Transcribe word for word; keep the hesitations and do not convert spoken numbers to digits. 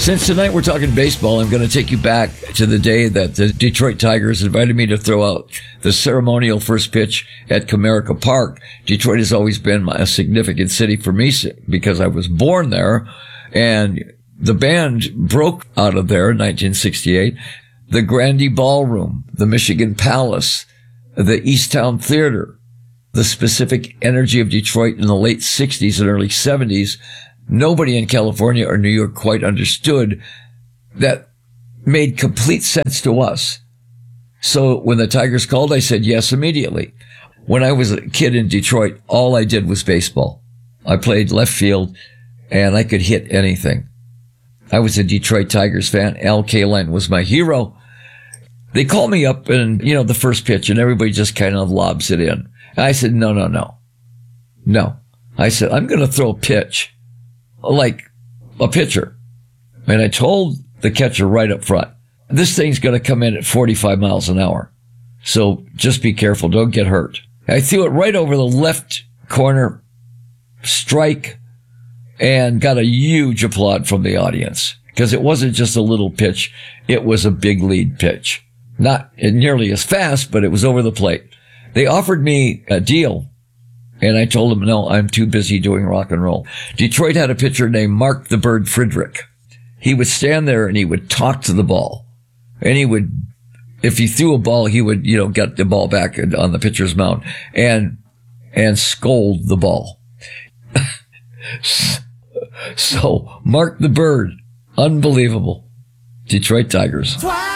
Since tonight we're talking baseball, I'm going to take you back to the day that the Detroit Tigers invited me to throw out the ceremonial first pitch at Comerica Park. Detroit has always been a significant city for me because I was born there, and the band broke out of there in nineteen sixty-eight. The Grande Ballroom, the Michigan Palace, the Easttown Theater, the specific energy of Detroit in the late sixties and early seventies. Nobody in California or New York quite understood. That made complete sense to us. So when the Tigers called, I said yes immediately. When I was a kid in Detroit, all I did was baseball. I played left field and I could hit anything. I was a Detroit Tigers fan. Al Kaline was my hero. They called me up and, you know, the first pitch, and everybody just kind of lobs it in. And I said, no, no, no. No. I said, I'm going to throw a pitch like a pitcher. And I told the catcher right up front, this thing's going to come in at forty-five miles an hour. So just be careful. Don't get hurt. I threw it right over the left corner, strike, and got a huge applaud from the audience because it wasn't just a little pitch. It was a big lead pitch. Not nearly as fast, but it was over the plate. They offered me a deal, and I told them, no, I'm too busy doing rock and roll. Detroit had a pitcher named Mark the Bird Friedrich. He would stand there and he would talk to the ball. And he would, if he threw a ball, he would, you know, get the ball back on the pitcher's mound and, and scold the ball. So, Mark the Bird, unbelievable. Detroit Tigers.